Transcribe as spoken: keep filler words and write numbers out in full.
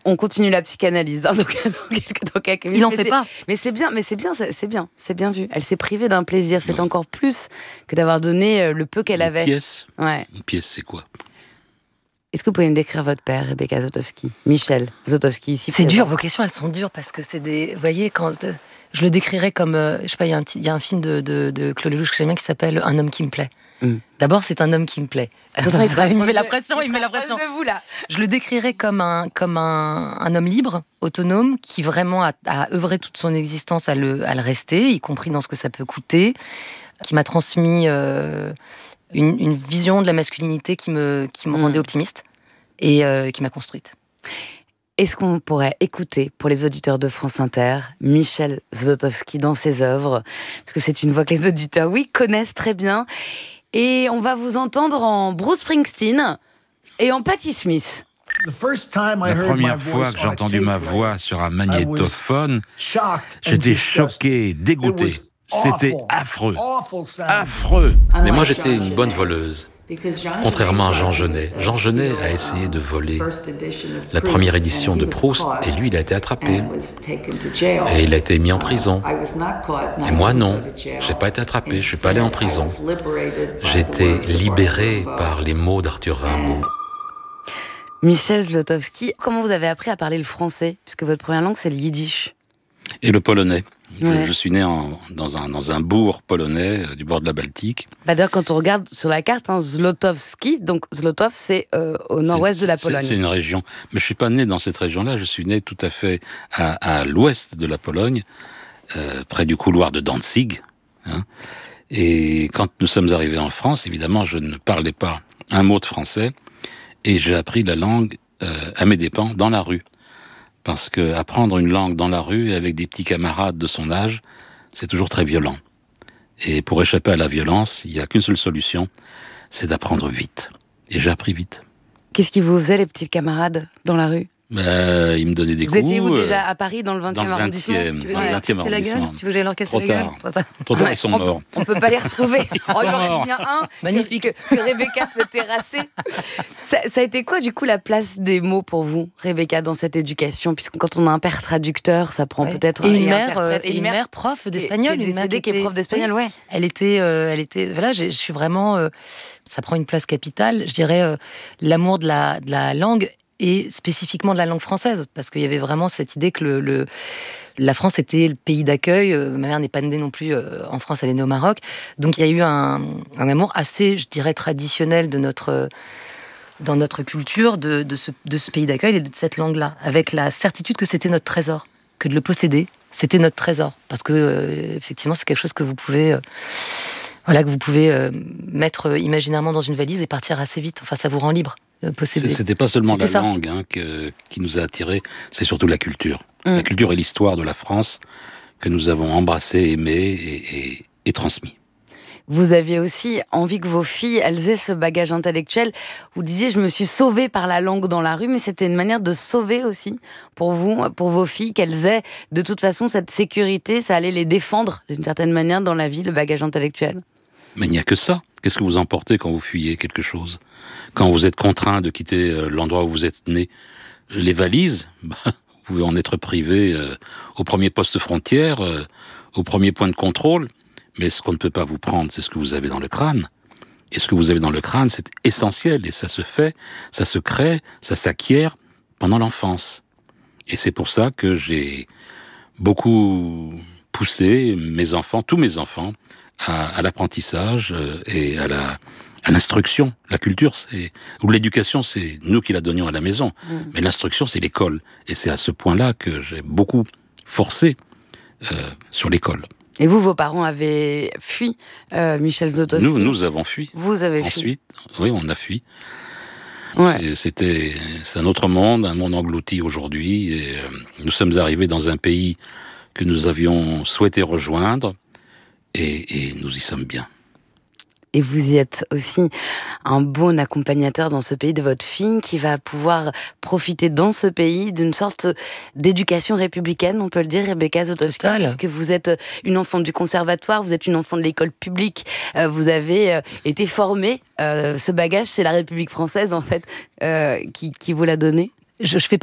On continue la psychanalyse hein, donc, dans quelques, dans quelques minutes. Il en mais fait c'est, pas. Mais c'est bien, mais c'est bien, c'est, c'est bien, c'est bien vu. Elle s'est privée d'un plaisir. C'est non. encore plus que d'avoir donné le peu qu'elle Une avait. Pièce. Ouais. Une pièce, c'est quoi? Est-ce que vous pouvez me décrire votre père, Rebecca Zlotowski? Michel Zlotowski, ici. C'est dur, vos questions, elles sont dures parce que c'est des. Vous voyez, quand. Euh, je le décrirais comme. Euh, je sais pas, il y, y a un film de, de, de Claude Lelouch que j'aime bien qui s'appelle Un homme qui me plaît. Mm. D'abord, c'est un homme qui me plaît. Attention, il, sera, il il me met la pression, il, il me met la pression. De vous, là. Je le décrirais comme un, comme un, un homme libre, autonome, qui vraiment a, a œuvré toute son existence à le, à le rester, y compris dans ce que ça peut coûter, qui m'a transmis euh, une, une vision de la masculinité qui me, qui me mm. rendait optimiste. Et euh, qui m'a construite. Est-ce qu'on pourrait écouter, pour les auditeurs de France Inter, Michel Zlotowski dans ses œuvres? Parce que c'est une voix que les auditeurs, oui, connaissent très bien. Et on va vous entendre en Bruce Springsteen et en Patti Smith. La première fois que j'ai entendu ma voix sur un magnétophone, j'étais choqué, dégoûté. C'était affreux, affreux. Mais moi, j'étais une bonne voleuse. Contrairement à Jean Genet. Jean Genet a essayé de voler la première édition de Proust, et lui, il a été attrapé. Et il a été mis en prison. Et moi, non. J'ai pas été attrapé, je suis pas allé en prison. J'ai été libéré par les mots d'Arthur Rimbaud. Michel Zlotowski, comment vous avez appris à parler le français? Puisque votre première langue, c'est le yiddish. Et le polonais. Ouais. Je, je suis né en, dans, un, dans un bourg polonais euh, du bord de la Baltique. Bah d'ailleurs, quand on regarde sur la carte, hein, Zlotowski, donc Zlotów, c'est euh, au nord-ouest c'est, de la Pologne. C'est, c'est une région. Mais je suis pas né dans cette région-là. Je suis né tout à fait à, à l'ouest de la Pologne, euh, près du couloir de Danzig. Hein. Et quand nous sommes arrivés en France, évidemment, je ne parlais pas un mot de français, et j'ai appris la langue euh, à mes dépens dans la rue. Parce que apprendre une langue dans la rue avec des petits camarades de son âge, c'est toujours très violent. Et pour échapper à la violence, il n'y a qu'une seule solution, c'est d'apprendre vite. Et j'ai appris vite. Qu'est-ce qui vous faisait, les petits camarades, dans la rue? Ben, ils me donnaient des vous coups. Vous étiez où euh, déjà? À Paris, dans le vingtième arrondissement? Dans le vingtième arrondissement. Tu veux que j'aille leur casser Trop la gueule? Trop tard. Trop tard, ils sont on morts. Peut, on peut pas les retrouver. Ils oh, il en morts. reste bien un. Magnifique. Que, que Rebecca peut terrasser. Ça, ça a été quoi, du coup, la place des mots pour vous, Rebecca, dans cette éducation? Puisque quand on a un père traducteur, ça prend ouais. peut-être... Et un, une, et mère, euh, et une mère, mère prof d'espagnol. Qui est décédée, qui est prof d'espagnol, oui. ouais. Elle était... Euh, elle était voilà, je suis vraiment... Euh, ça prend une place capitale. Je dirais euh, l'amour de la, de la langue et spécifiquement de la langue française, parce qu'il y avait vraiment cette idée que le, le, la France était le pays d'accueil. Ma mère n'est pas née non plus en France, elle est née au Maroc. Donc il y a eu un, un amour assez, je dirais, traditionnel de notre, dans notre culture de, de, ce, de ce pays d'accueil et de cette langue-là, avec la certitude que c'était notre trésor, que de le posséder, c'était notre trésor. Parce que, euh, effectivement, c'est quelque chose que vous pouvez... Euh, voilà, que vous pouvez euh, mettre imaginairement dans une valise et partir assez vite. Enfin, ça vous rend libre. Posséder. C'était pas seulement C'était la ça. langue hein, que, qui nous a attirés, c'est surtout la culture. Mm. La culture et l'histoire de la France que nous avons embrassé, aimé et, et, et transmis. Vous aviez aussi envie que vos filles, elles aient ce bagage intellectuel. Vous disiez, je me suis sauvée par la langue dans la rue, mais c'était une manière de sauver aussi pour vous, pour vos filles, qu'elles aient de toute façon cette sécurité, ça allait les défendre d'une certaine manière dans la vie, le bagage intellectuel. Mais il n'y a que ça. Qu'est-ce que vous emportez quand vous fuyez quelque chose? Quand vous êtes contraint de quitter l'endroit où vous êtes né? Les valises, bah, vous pouvez en être privé euh, au premier poste frontière, euh, au premier point de contrôle, mais ce qu'on ne peut pas vous prendre, c'est ce que vous avez dans le crâne. Et ce que vous avez dans le crâne, c'est essentiel, et ça se fait, ça se crée, ça s'acquiert pendant l'enfance. Et c'est pour ça que j'ai beaucoup poussé mes enfants, tous mes enfants, à, à l'apprentissage et à la à l'instruction. La culture, c'est ou l'éducation, c'est nous qui la donnions à la maison. Mmh. Mais l'instruction, c'est l'école. Et c'est à ce point-là que j'ai beaucoup forcé euh, sur l'école. Et vous, vos parents avaient fui, euh, Michel Zlotowski? Nous, nous avons fui. Vous avez fui. Ensuite, oui, on a fui. Ouais. C'est, c'était, c'est un autre monde, un monde englouti aujourd'hui. Et, euh, nous sommes arrivés dans un pays que nous avions souhaité rejoindre. Et, et nous y sommes bien. Et vous y êtes aussi un bon accompagnateur dans ce pays de votre fille qui va pouvoir profiter dans ce pays d'une sorte d'éducation républicaine, on peut le dire, Rebecca Zlotowski, puisque vous êtes une enfant du conservatoire, vous êtes une enfant de l'école publique, euh, vous avez euh, été formée. Euh, ce bagage, c'est la République française, en fait, euh, qui, qui vous l'a donné. Je, je fais